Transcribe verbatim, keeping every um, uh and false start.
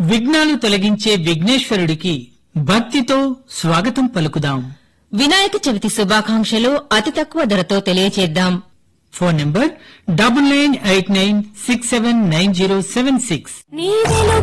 విఘ్నాలు తొలగించే విఘ్నేశ్వరుడికి భక్తితో స్వాగతం పలుకుదాం. వినాయక చవితి శుభాకాంక్షలు అతి తక్కువ ధరతో తెలియజేద్దాం. Phone number double nine eight nine six seven nine zero seven six.